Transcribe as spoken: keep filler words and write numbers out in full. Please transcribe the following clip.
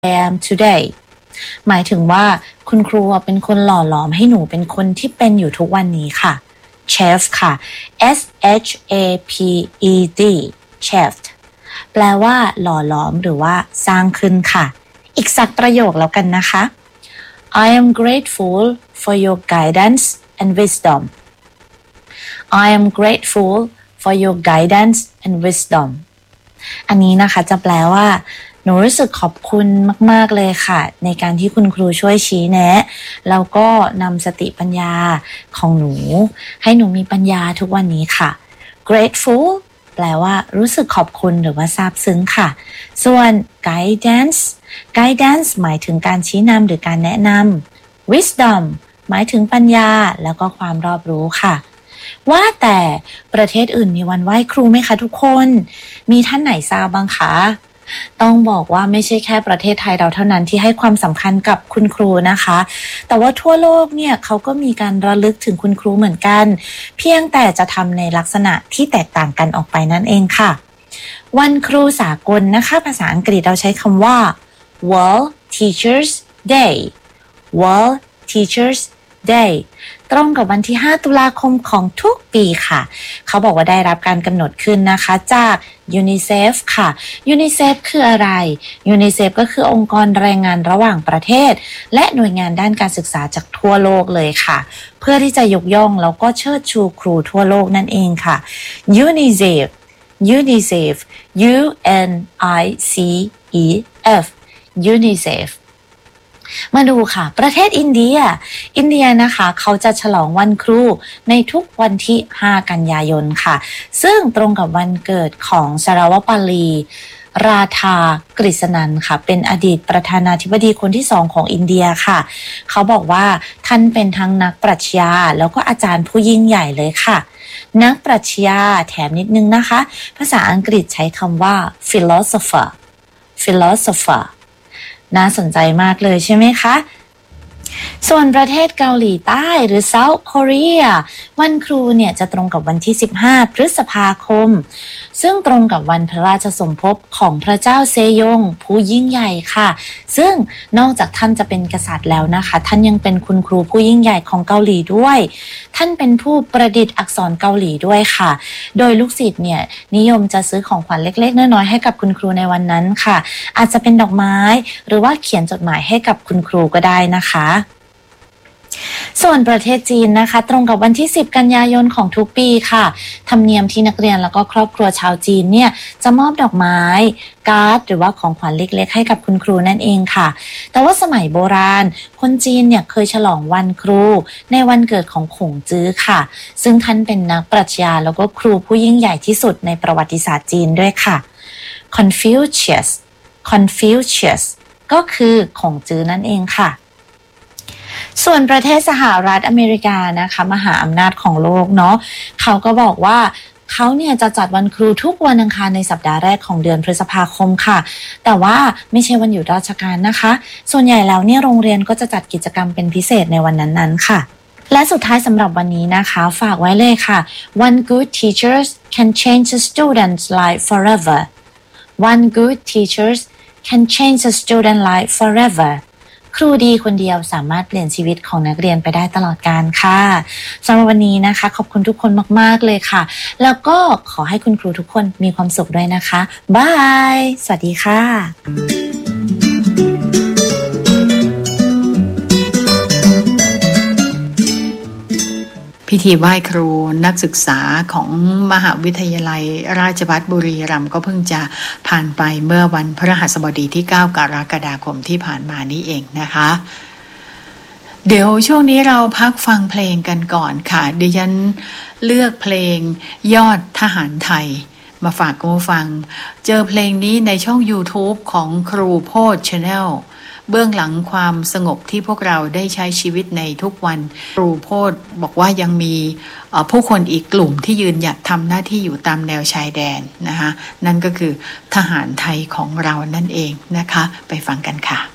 am today หมายถึงว่าคุณครูเป็นคนหล่อหลอมให้หนูเป็นคนที่เป็นอยู่ทุกวันนี้ค่ะ chef ค่ะ S H A P E D chef แปลว่าหล่อหลอมหรือว่าสร้างขึ้นค่ะอีกสักประโยคแล้วกันนะคะ I am grateful for your guidance and wisdom I am grateful for your guidance and wisdom อันนี้นะคะจะแปลว่าหนูรู้สึกขอบคุณมากๆเลยค่ะในการที่คุณครูช่วยชี้แนะแล้วก็นำสติปัญญาของหนูให้หนูมีปัญญาทุกวันนี้ค่ะ grateful แปลว่ารู้สึกขอบคุณหรือว่าซาบซึ้งค่ะส่วน guidance guidance หมายถึงการชี้นำหรือการแนะนำ wisdom หมายถึงปัญญาแล้วก็ความรอบรู้ค่ะว่าแต่ประเทศอื่นมีวันไหว้ครูไหมคะทุกคนมีท่านไหนทราบบ้างคะต้องบอกว่าไม่ใช่แค่ประเทศไทยเราเท่านั้นที่ให้ความสำคัญกับคุณครูนะคะแต่ว่าทั่วโลกเนี่ยเขาก็มีการระลึกถึงคุณครูเหมือนกันเพียงแต่จะทำในลักษณะที่แตกต่างกันออกไปนั่นเองค่ะวันครูสากลนะคะภาษาอังกฤษเราใช้คำว่า World Teachers Day World Teachers Day ตรงกับวันที่ห้าตุลาคมของทุกปีค่ะเขาบอกว่าได้รับการกำหนดขึ้นนะคะจากยูนิเซฟค่ะยูนิเซฟคืออะไรยูนิเซฟก็คือองค์กรแรงงานระหว่างประเทศและหน่วยงานด้านการศึกษาจากทั่วโลกเลยค่ะเพื่อที่จะยกย่องแล้วก็เชิดชูครูทั่วโลกนั่นเองค่ะยูนิเซฟยูนิเซฟ U N I C E F ยูนิเซฟมาดูค่ะประเทศอินเดียอินเดียนะคะเขาจะฉลองวันครูในทุกวันที่ห้ากันยายนค่ะซึ่งตรงกับวันเกิดของสราวปาลีราธากฤษณันท์ค่ะเป็นอดีตประธานาธิบดีคนที่สองของอินเดียค่ะเขาบอกว่าท่านเป็นทั้งนักปรัชญาแล้วก็อาจารย์ผู้ยิ่งใหญ่เลยค่ะนักปรัชญาแถมนิดนึงนะคะภาษาอังกฤษใช้คำว่า philosopher philosopherน่าสนใจมากเลยใช่ไหมคะส่วนประเทศเกาหลีใต้หรือ South Korea วันครูเนี่ยจะตรงกับวันที่สิบห้าพฤษภาคมซึ่งตรงกับวันพระราชสมภพของพระเจ้าเซยงผู้ยิ่งใหญ่ค่ะซึ่งนอกจากท่านจะเป็นกษัตริย์แล้วนะคะท่านยังเป็นคุณครูผู้ยิ่งใหญ่ของเกาหลีด้วยท่านเป็นผู้ประดิษฐ์อักษรเกาหลีด้วยค่ะโดยลูกศิษย์เนี่ยนิยมจะซื้อของขวัญเล็กๆน้อยๆให้กับคุณครูในวันนั้นค่ะอาจจะเป็นดอกไม้หรือว่าเขียนจดหมายให้กับคุณครูก็ได้นะคะส่วนประเทศจีนนะคะตรงกับวันที่สิบกันยายนของทุกปีค่ะธรรมเนียมที่นักเรียนแล้วก็ครอบครัวชาวจีนเนี่ยจะมอบดอกไม้การ์ดหรือว่าของขวัญเล็กๆให้กับคุณครูนั่นเองค่ะแต่ว่าสมัยโบราณคนจีนเนี่ยเคยฉลองวันครูในวันเกิดของขงจื้อค่ะซึ่งท่านเป็นนักปรัชญาแล้วก็ครูผู้ยิ่งใหญ่ที่สุดในประวัติศาสตร์จีนด้วยค่ะ Confucius Confucius ก็คือขงจื้อนั่นเองค่ะส่วนประเทศสหรัฐอเมริกานะคะมหาอำนาจของโลกเนาะเขาก็บอกว่าเขาเนี่ยจะจัดวันครูทุกวันอังคารในสัปดาห์แรกของเดือนพฤษภาคมค่ะแต่ว่าไม่ใช่วันหยุดราชการนะคะส่วนใหญ่แล้วเนี่ยโรงเรียนก็จะจัดกิจกรรมเป็นพิเศษในวันนั้นๆค่ะและสุดท้ายสำหรับวันนี้นะคะฝากไว้เลยค่ะ One good teacher can change a student's life forever One good teacher can change a student's life foreverครูดีคนเดียวสามารถเปลี่ยนชีวิตของนักเรียนไปได้ตลอดกาลค่ะสำหรับวันนี้นะคะขอบคุณทุกคนมากๆเลยค่ะแล้วก็ขอให้คุณครูทุกคนมีความสุขด้วยนะคะบายสวัสดีค่ะพิธีไหว้ครูนักศึกษาของมหาวิทยาลัยราชภัฏบุรีรัมย์ก็เพิ่งจะผ่านไปเมื่อวันพฤหัสบดีที่เก้ากรกฎาคมที่ผ่านมานี้เองนะคะเดี๋ยวช่วงนี้เราพักฟังเพลงกันก่อนค่ะดิฉันเลือกเพลงยอดทหารไทยมาฝากคุณผู้ฟังเจอเพลงนี้ในช่อง YouTube ของครูโพธิ์ Channelเบื้องหลังความสงบที่พวกเราได้ใช้ชีวิตในทุกวันครูโพธิ์บอกว่ายังมีผู้คนอีกกลุ่มที่ยืนหยัดทำหน้าที่อยู่ตามแนวชายแดนนะคะนั่นก็คือทหารไทยของเรานั่นเองนะคะไปฟังกันค่ะ